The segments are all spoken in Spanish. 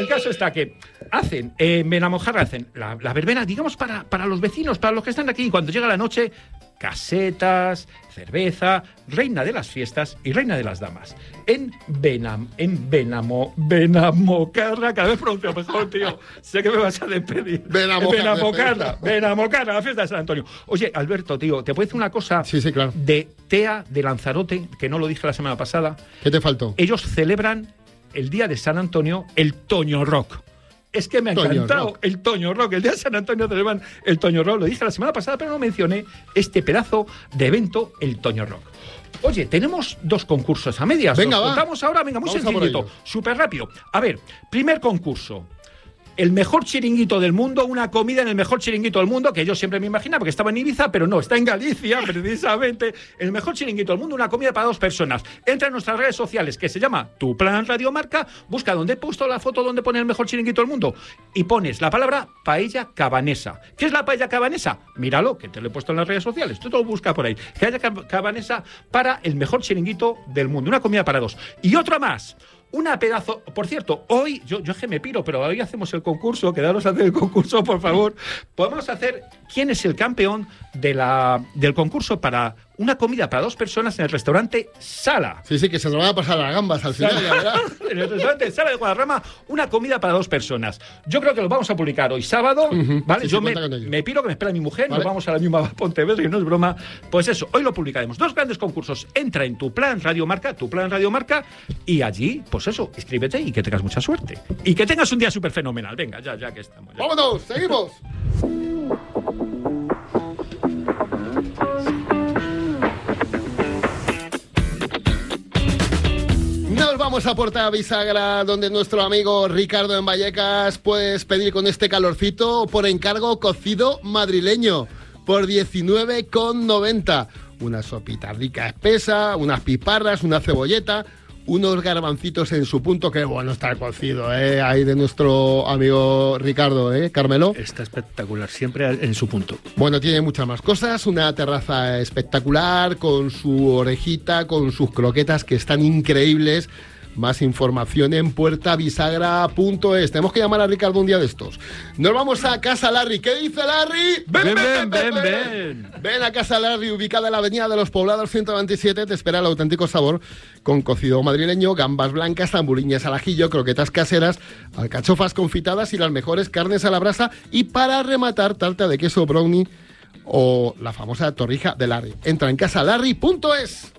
el caso está que hacen, en Benamojarra hacen la verbena, digamos, para los vecinos, para los que están aquí. Y cuando llega la noche, casetas, cerveza, reina de las fiestas y reina de las damas. En Benamocarra, cada vez pronuncio mejor, tío. Sé que me vas a despedir. Benamocarra, la fiesta de San Antonio. Oye, Alberto, tío, ¿te puedo decir una cosa? Sí, claro. De TEA de Lanzarote, que no lo dije la semana pasada. ¿Qué te faltó? Ellos celebran el día de San Antonio el Toño Rock. Es que me ha encantado el Toño Rock. El día de San Antonio celebran el Toño Rock. Lo dije la semana pasada, pero no mencioné este pedazo de evento, el Toño Rock. Oye, tenemos 2 concursos a medias. Venga, ¿Los va. contamos ahora? Venga, muy Vamos sencillito, súper rápido. A ver, primer concurso. El mejor chiringuito del mundo, una comida en el mejor chiringuito del mundo, que yo siempre me imaginaba porque estaba en Ibiza, pero no, está en Galicia, precisamente. El mejor chiringuito del mundo, una comida para 2 personas. Entra en nuestras redes sociales, que se llama Tu Plan Radio Marca, busca donde he puesto la foto donde pone el mejor chiringuito del mundo y pones la palabra paella cabanesa. ¿Qué es la paella cabanesa? Míralo, que te lo he puesto en las redes sociales. Tú te lo buscas por ahí. Paella cabanesa para el mejor chiringuito del mundo, una comida para 2. Y otra más. Una pedazo... Por cierto, hoy... Yo es que me piro, pero hoy hacemos el concurso. Quedaros a hacer el concurso, por favor. Podemos hacer... ¿Quién es el campeón del concurso para una comida para 2 personas en el restaurante Sala? Sí, que se nos van a pasar las gambas al final, la verdad. En el restaurante Sala de Guadarrama, una comida para 2 personas. Yo creo que lo vamos a publicar hoy sábado, ¿vale? Sí, Yo me piro, que me espera mi mujer, ¿vale? Nos vamos a la misma Pontevedra y no es broma. Pues eso, hoy lo publicaremos. 2 grandes concursos. Entra en Tu Plan Radio Marca, y allí, pues eso, escríbete y que tengas mucha suerte. Y que tengas un día súper fenomenal. Venga, ya que estamos. Ya. ¡Vámonos! ¡Seguimos! Nos vamos a Porta Bisagra, donde nuestro amigo Ricardo en Vallecas puedes pedir con este calorcito por encargo cocido madrileño por 19,90. Una sopita rica espesa, unas piparras, una cebolleta, unos garbancitos en su punto. Qué bueno está el cocido, ahí de nuestro amigo Ricardo, Carmelo. Está espectacular, siempre en su punto. Bueno, tiene muchas más cosas, una terraza espectacular con su orejita, con sus croquetas que están increíbles. Más información en puertabisagra.es. Tenemos que llamar a Ricardo un día de estos. Nos vamos a Casa Larry. ¿Qué dice Larry? Ven. Ven a Casa Larry, ubicada en la Avenida de los Poblados 127. Te espera el auténtico sabor con cocido madrileño, gambas blancas, tamburiñas al ajillo, croquetas caseras, alcachofas confitadas y las mejores carnes a la brasa. Y para rematar, tarta de queso brownie o la famosa torrija de Larry. Entra en casalarry.es.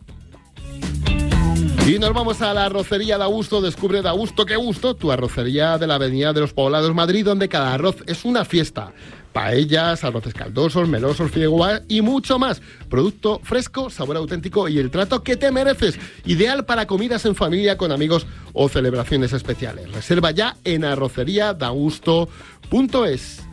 Y nos vamos a la arrocería de Augusto. Descubre de Augusto qué gusto, tu arrocería de la Avenida de los Poblados Madrid, donde cada arroz es una fiesta. Paellas, arroces caldosos, melosos, fideuá y mucho más. Producto fresco, sabor auténtico y el trato que te mereces. Ideal para comidas en familia, con amigos o celebraciones especiales. Reserva ya en arroceriadagusto.es.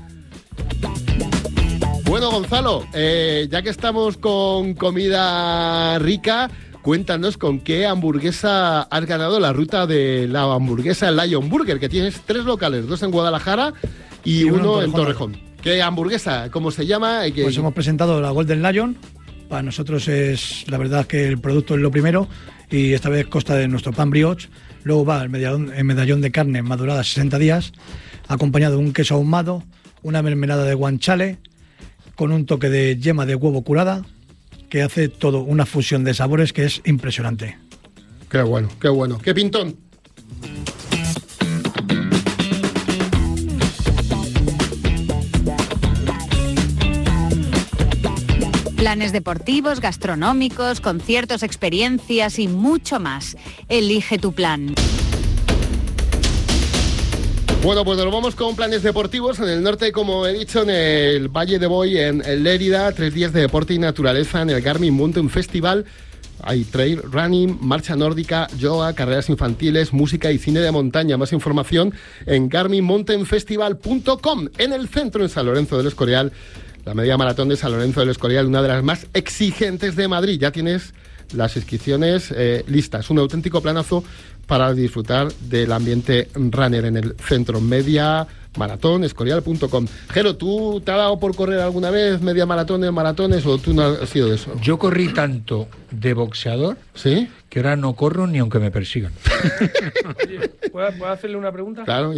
Bueno, Gonzalo, ya que estamos con comida rica, cuéntanos con qué hamburguesa has ganado la ruta de la hamburguesa Lion Burger, que tienes 3 locales, 2 en Guadalajara y uno en Torrejón. ¿Qué hamburguesa? ¿Cómo se llama? Pues hemos presentado la Golden Lion. Para nosotros es, la verdad, que el producto es lo primero, y esta vez consta de nuestro pan brioche. Luego va el medallón de carne madurada 60 días, acompañado de un queso ahumado, una mermelada de guanciale, con un toque de yema de huevo curada, que hace todo una fusión de sabores que es impresionante. Qué bueno, qué bueno. ¡Qué pintón! Planes deportivos, gastronómicos, conciertos, experiencias y mucho más. Elige tu plan. Bueno, pues nos vamos con planes deportivos en el norte, como he dicho, en el Valle de Boí, en Lérida, 3 días de deporte y naturaleza en el Garmin Mountain Festival. Hay trail running, marcha nórdica, yoga, carreras infantiles, música y cine de montaña. Más información en garminmountainfestival.com. En el centro, en San Lorenzo del Escorial, la media maratón de San Lorenzo del Escorial, una de las más exigentes de Madrid. Ya tienes las inscripciones listas. Un auténtico planazo para disfrutar del ambiente runner en el centro. Media maratón, escorial.com. Jero, ¿tú te ha dado por correr alguna vez media maratones, maratones, o tú no has sido de eso? Yo corrí tanto de boxeador, ¿sí?, que ahora no corro ni aunque me persigan. ¿Puedo hacerle una pregunta? Claro.